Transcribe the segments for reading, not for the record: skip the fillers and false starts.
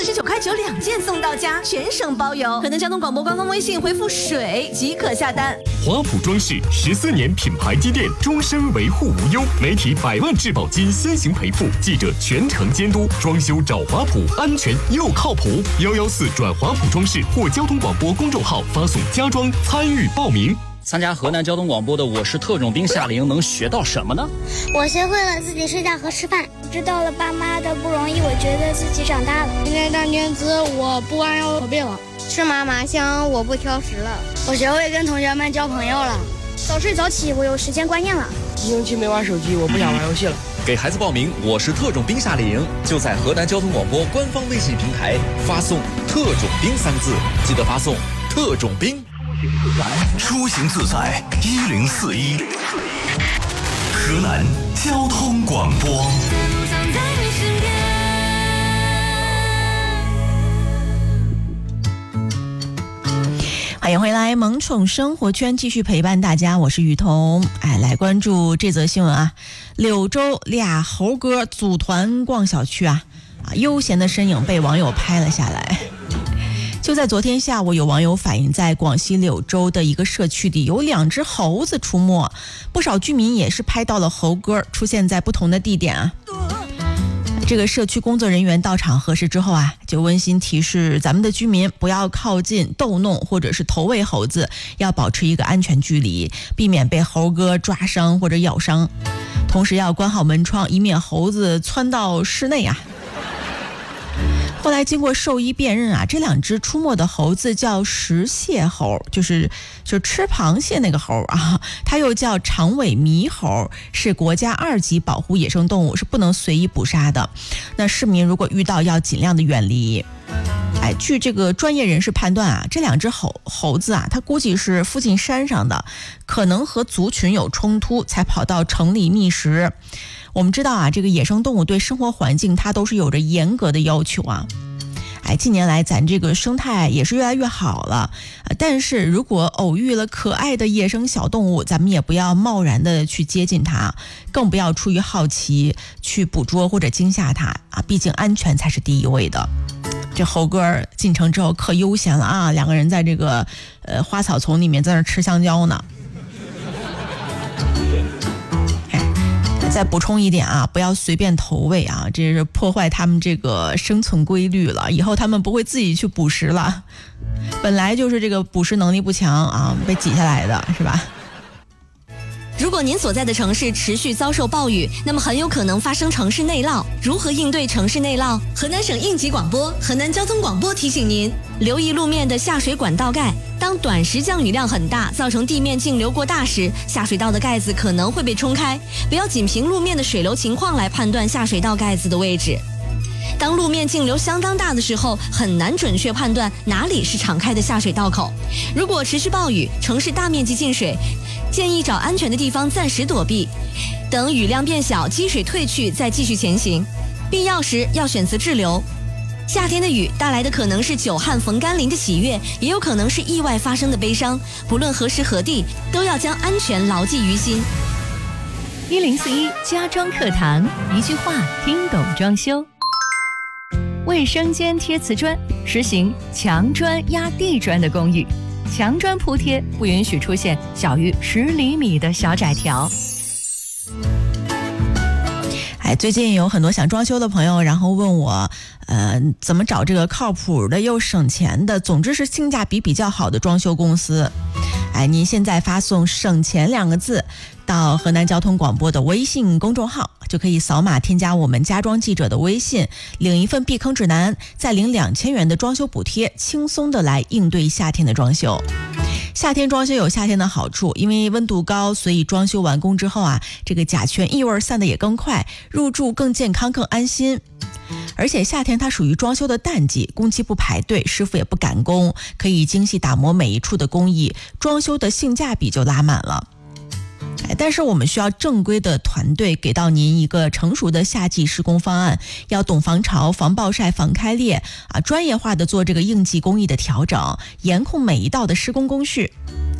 49.9块2件送到家，全省包邮。河南交通广播官方微信回复水即可下单。 华普装饰14年品牌积淀，终身维护无忧，媒体100万质保金先行赔付，记者全程监督，装修找华普，安全又靠谱。114转华普装饰或交通广播公众号发送家装参与报名。 参加河南交通广播的我是特种兵夏令营能学到什么呢？ 我学会了自己睡觉和吃饭，知道了爸妈的不容易，我觉得自己长大了。 今天大年子我不玩要可别了， 吃妈妈香我不挑食了， 我学会跟同学们交朋友了， 早睡早起我有时间观念了， 一星期没玩手机我不想玩游戏了。 给孩子报名我是特种兵夏令营，就在河南交通广播官方微信平台发送特种兵3个字，记得发送特种兵。 出行自在1041，河南交通广播。 欢迎回来，萌宠生活圈继续陪伴大家，我是雨桐。来关注这则新闻啊，柳州俩猴哥组团逛小区悠闲的身影被网友拍了下来。就在昨天下午，有网友反映，在广西柳州的一个社区里有2只猴子出没，不少居民也是拍到了猴哥出现在不同的地点这个社区工作人员到场核实之后就温馨提示咱们的居民不要靠近逗弄或者是投喂猴子，要保持一个安全距离，避免被猴哥抓伤或者咬伤，同时要关好门窗，以免猴子窜到室内后来经过兽医辨认这2只出没的猴子叫食蟹猴，就是吃螃蟹那个猴它又叫长尾猕猴，是国家2级保护野生动物，是不能随意捕杀的。那市民如果遇到要尽量的远离。据这个专业人士判断这2只猴子它估计是附近山上的，可能和族群有冲突才跑到城里觅食。我们知道这个野生动物对生活环境它都是有着严格的要求近年来咱这个生态也是越来越好了，但是如果偶遇了可爱的野生小动物，咱们也不要贸然的去接近它，更不要出于好奇去捕捉或者惊吓它毕竟安全才是第一位的。这猴哥进城之后可悠闲了2个人在这个花草丛里面在那吃香蕉呢。再补充一点不要随便投喂这是破坏他们这个生存规律了，以后他们不会自己去捕食了，本来就是这个捕食能力不强被挤下来的是吧？ 如果您所在的城市持续遭受暴雨，那么很有可能发生城市内涝。如何应对城市内涝？河南省应急广播、河南交通广播提醒您，留意路面的下水管道盖。当短时降雨量很大，造成地面径流过大时，下水道的盖子可能会被冲开。不要仅凭路面的水流情况来判断下水道盖子的位置。当路面径流相当大的时候，很难准确判断哪里是敞开的下水道口。如果持续暴雨，城市大面积进水，建议找安全的地方暂时躲避，等雨量变小，积水退去再继续前行。必要时要选择滞留。夏天的雨带来的可能是久旱逢甘霖的喜悦，也有可能是意外发生的悲伤。不论何时何地，都要将安全牢记于心。 1041家装课堂，一句话听懂装修。卫生间贴瓷砖，实行墙砖压地砖的公寓，墙砖铺贴不允许出现小于10厘米的小窄条。 最近有很多想装修的朋友，然后问我怎么找这个靠谱的又省钱的，总之是性价比比较好的装修公司。您现在发送省钱2个字到河南交通广播的微信公众号，就可以扫码添加我们家装记者的微信，领一份避坑指南，再领2000元的装修补贴，轻松的来应对夏天的装修。夏天装修有夏天的好处，因为温度高，所以装修完工之后这个甲醛异味散得也更快，入住更健康更安心。而且夏天它属于装修的淡季，工期不排队，师傅也不赶工，可以精细打磨每一处的工艺，装修的性价比就拉满了。但是我们需要正规的团队给到您一个成熟的夏季施工方案，要懂防潮、防暴晒、防开裂专业化的做这个应季工艺的调整，严控每一道的施工工序。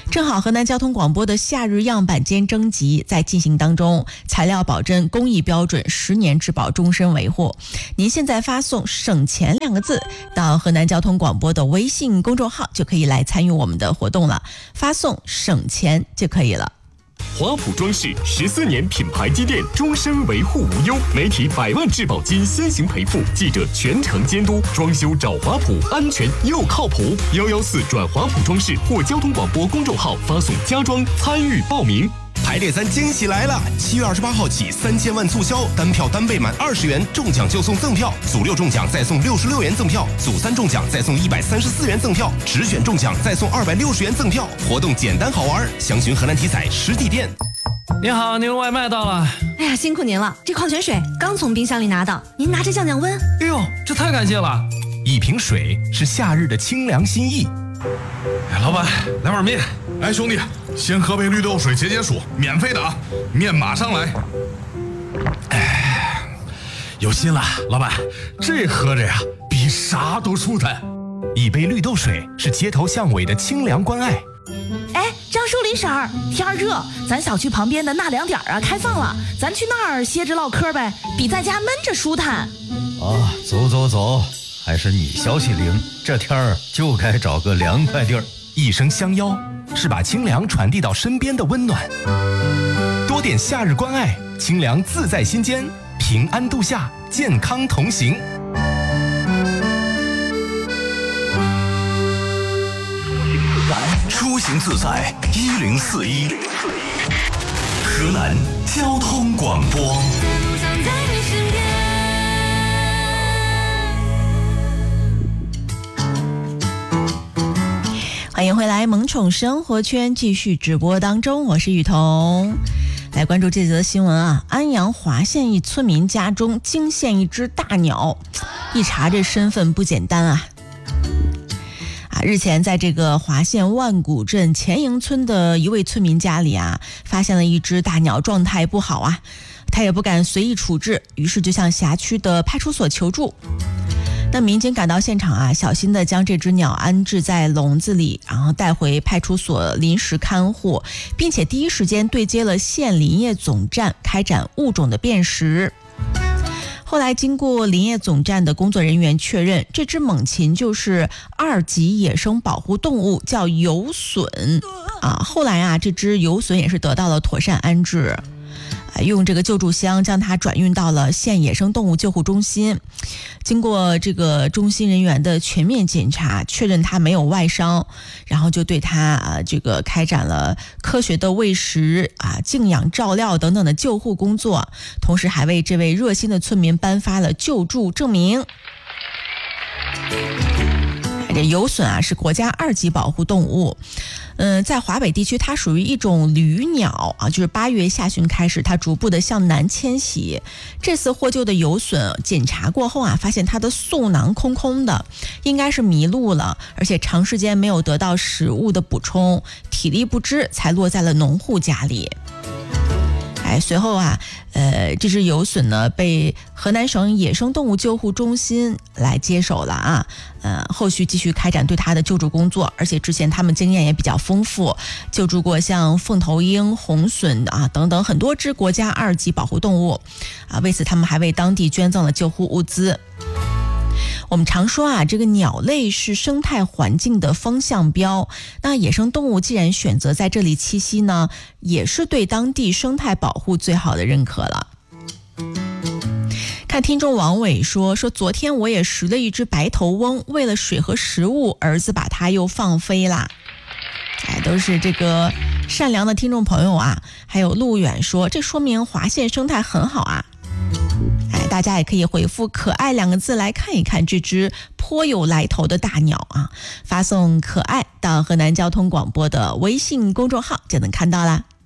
正好河南交通广播的夏日样板间征集在进行当中，材料保真，工艺标准，10年质保，终身维护。您现在发送省钱2个字到河南交通广播的微信公众号，就可以来参与我们的活动了，发送省钱就可以了。 华普装饰14年品牌积淀，终身维护无忧，媒体100万质保金先行赔付，记者全程监督，装修找华普，安全又靠谱。114转华普装饰或交通广播公众号发送家装参与报名。 排列3惊喜来了！7月28号起，3000万促销，单票单倍满20元，中奖就送赠票，组6中奖再送66元赠票，组3中奖再送134元赠票，直选中奖再送260元赠票。活动简单好玩，详询河南体彩实体店。 您好，您的外卖到了。 哎呀，辛苦您了，这矿泉水刚从冰箱里拿到，您拿着降降温。 哎呦，这太感谢了！ 一瓶水是夏日的清凉心意。 哎，老板，来碗面。 哎，兄弟，先喝杯绿豆水解解暑，免费的啊！面马上来。 哎，有心了，老板，这喝着呀，比啥都舒坦。一杯绿豆水是街头巷尾的清凉关爱。 哎，张淑林婶儿，天热，咱小区旁边的纳凉点啊开放了，咱去那儿歇着唠嗑呗，比在家闷着舒坦。 啊，走，还是你消息灵，这天儿就该找个凉快地儿。 一声相邀，是把清凉传递到身边的温暖。多点夏日关爱，清凉自在心间，平安度夏，健康同行。 出行自在1041，河南交通广播。 欢迎回来，萌宠生活圈继续直播当中，我是雨桐。来关注这则新闻啊，安阳华县一村民家中惊现一只大鸟，一查这身份不简单啊！日前在这个华县万古镇前营村的一位村民家里啊，发现了一只大鸟，状态不好啊，他也不敢随意处置，于是就向辖区的派出所求助。那民警赶到现场啊，小心地将这只鸟安置在笼子里，然后带回派出所临时看护，并且第一时间对接了县林业总站，开展物种的辨识。后来经过林业总站的工作人员确认，这只猛禽就是2级野生保护动物，叫游隼啊。后来啊，这只游隼也是得到了妥善安置。用这个救助箱将它转运到了县野生动物救护中心，经过这个中心人员的全面检查，确认它没有外伤，然后就对它这个开展了科学的喂食静养照料等等的救护工作，同时还为这位热心的村民颁发了救助证明。这游隼啊是国家2级保护动物，在华北地区它属于一种旅鸟啊，就是8月下旬开始它逐步的向南迁徙。这次获救的游隼检查过后啊，发现它的嗉囊空空的，应该是迷路了，而且长时间没有得到食物的补充，体力不支才落在了农户家里。随后啊，这只游隼呢被河南省野生动物救护中心来接手了啊，后续继续开展对它的救助工作，而且之前他们经验也比较丰富，救助过像凤头鹰、红隼啊等等很多只国家2级保护动物啊，为此他们还为当地捐赠了救护物资。我们常说啊，这个鸟类是生态环境的风向标，那野生动物既然选择在这里栖息呢，也是对当地生态保护最好的认可了。看听众王伟说昨天我也拾了一只白头翁，为了水和食物，儿子把它又放飞啦。都是这个善良的听众朋友啊。还有路远说，这说明华县生态很好啊。大家也可以回复可爱2个字来看一看这只颇有来头的大鸟啊，发送可爱到河南交通广播的微信公众号就能看到啦。